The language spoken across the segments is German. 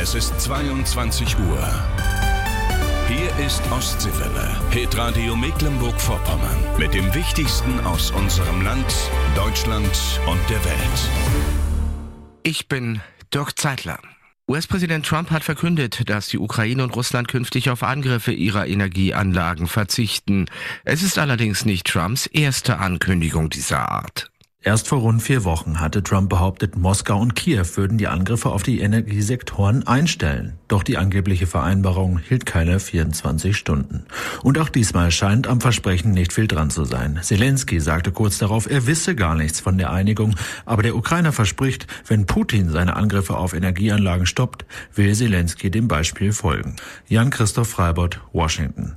Es ist 22 Uhr. Hier ist Ostseewelle, Hitradio Mecklenburg-Vorpommern. Mit dem Wichtigsten aus unserem Land, Deutschland und der Welt. Ich bin Dirk Zeitler. US-Präsident Trump hat verkündet, dass die Ukraine und Russland künftig auf Angriffe ihrer Energieanlagen verzichten. Es ist allerdings nicht Trumps erste Ankündigung dieser Art. Erst vor rund 4 Wochen hatte Trump behauptet, Moskau und Kiew würden die Angriffe auf die Energiesektoren einstellen. Doch die angebliche Vereinbarung hielt keine 24 Stunden. Und auch diesmal scheint am Versprechen nicht viel dran zu sein. Zelensky sagte kurz darauf, er wisse gar nichts von der Einigung. Aber der Ukrainer verspricht, wenn Putin seine Angriffe auf Energieanlagen stoppt, will Zelensky dem Beispiel folgen. Jan-Christoph Freibott, Washington.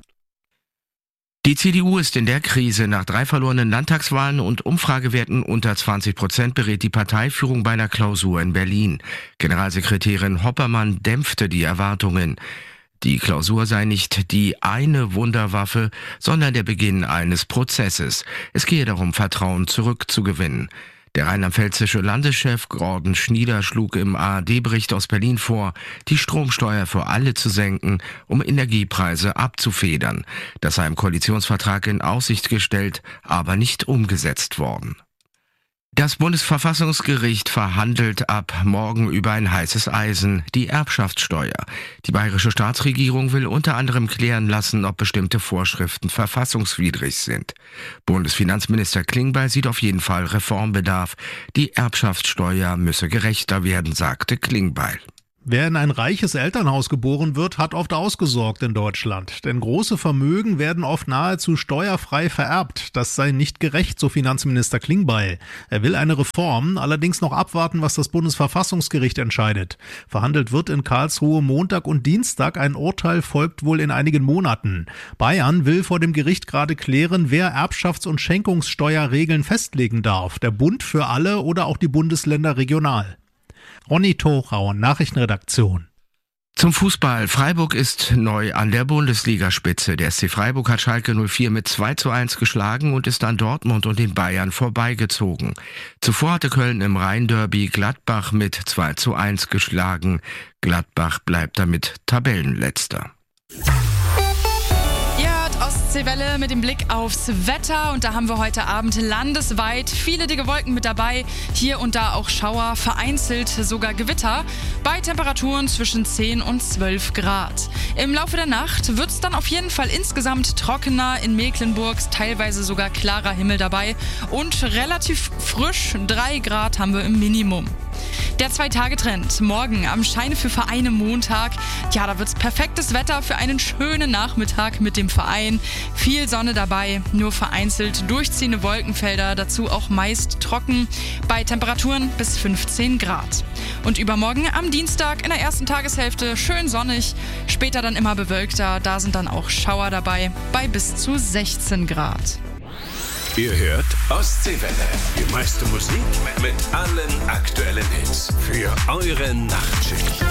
Die CDU ist in der Krise. Nach 3 verlorenen Landtagswahlen und Umfragewerten unter 20% berät die Parteiführung bei einer Klausur in Berlin. Generalsekretärin Hoppermann dämpfte die Erwartungen. Die Klausur sei nicht die eine Wunderwaffe, sondern der Beginn eines Prozesses. Es gehe darum, Vertrauen zurückzugewinnen. Der rheinland-pfälzische Landeschef Gordon Schnieder schlug im ARD-Bericht aus Berlin vor, die Stromsteuer für alle zu senken, um Energiepreise abzufedern. Das sei im Koalitionsvertrag in Aussicht gestellt, aber nicht umgesetzt worden. Das Bundesverfassungsgericht verhandelt ab morgen über ein heißes Eisen, die Erbschaftssteuer. Die bayerische Staatsregierung will unter anderem klären lassen, ob bestimmte Vorschriften verfassungswidrig sind. Bundesfinanzminister Klingbeil sieht auf jeden Fall Reformbedarf. Die Erbschaftssteuer müsse gerechter werden, sagte Klingbeil. Wer in ein reiches Elternhaus geboren wird, hat oft ausgesorgt in Deutschland. Denn große Vermögen werden oft nahezu steuerfrei vererbt. Das sei nicht gerecht, so Finanzminister Klingbeil. Er will eine Reform, allerdings noch abwarten, was das Bundesverfassungsgericht entscheidet. Verhandelt wird in Karlsruhe Montag und Dienstag. Ein Urteil folgt wohl in einigen Monaten. Bayern will vor dem Gericht gerade klären, wer Erbschafts- und Schenkungssteuerregeln festlegen darf. Der Bund für alle oder auch die Bundesländer regional. Ronny Thorau, Nachrichtenredaktion. Zum Fußball. Freiburg ist neu an der Bundesligaspitze. Der SC Freiburg hat Schalke 04 mit 2:1 geschlagen und ist an Dortmund und den Bayern vorbeigezogen. Zuvor hatte Köln im Rhein-Derby Gladbach mit 2:1 geschlagen. Gladbach bleibt damit Tabellenletzter. Ostseewelle mit dem Blick aufs Wetter und da haben wir heute Abend landesweit viele dicke Wolken mit dabei, hier und da auch Schauer, vereinzelt sogar Gewitter, bei Temperaturen zwischen 10 und 12 Grad. Im Laufe der Nacht wird es dann auf jeden Fall insgesamt trockener, in Mecklenburg teilweise sogar klarer Himmel dabei und relativ frisch, 3 Grad haben wir im Minimum. Der 2-Tage-Trend. Morgen am Scheine für Vereine Montag. Ja, da wird's perfektes Wetter für einen schönen Nachmittag mit dem Verein. Viel Sonne dabei, nur vereinzelt durchziehende Wolkenfelder, dazu auch meist trocken, bei Temperaturen bis 15 Grad. Und übermorgen am Dienstag in der ersten Tageshälfte schön sonnig, später dann immer bewölkter, da sind dann auch Schauer dabei, bei bis zu 16 Grad. Ihr hört Ostseewelle. Die meiste Musik mit allen aktuellen Hits für eure Nachtschicht.